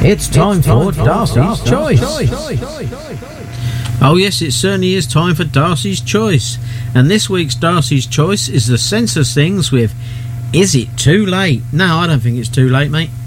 It's time for Darcy's Choice. Oh yes, it certainly is time for Darcy's Choice. And this week's Darcy's Choice is the Sense of Things with Is It Too Late? No, I don't think it's too late, mate.